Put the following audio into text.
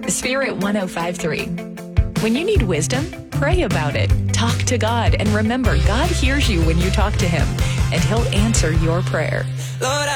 Spirit 105.3. When you need wisdom, pray about it. Talk to God, and remember, God hears you when you talk to Him, and He'll answer your prayer. Lord,